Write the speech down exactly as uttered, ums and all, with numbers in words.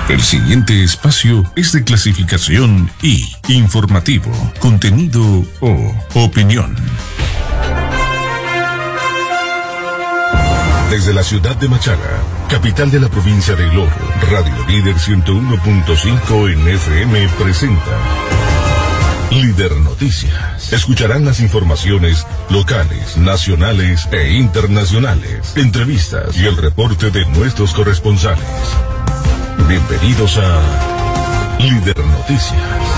El siguiente espacio es de clasificación I, informativo, contenido o opinión. Desde la ciudad de Machala, capital de la provincia de El Oro, Radio Líder ciento uno punto cinco en F M presenta Líder Noticias. Escucharán las informaciones locales, nacionales e internacionales, entrevistas y el reporte de nuestros corresponsales. Bienvenidos a Líder Noticias.